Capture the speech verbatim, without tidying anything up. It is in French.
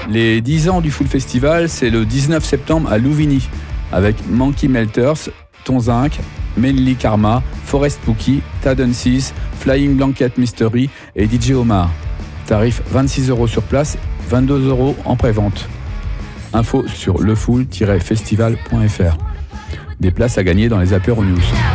Les dix ans du Full Festival, c'est le dix-neuf septembre à Louvigny, avec Monkey Melters, Tonzinc, Mainly Karma, Forest Pookie, Tadensis, Flying Blanket Mystery et D J Omar. Tarif vingt-six euros sur place, vingt-deux euros en pré-vente. Info sur le full tiret festival point f r. Des places à gagner dans les Apéro News.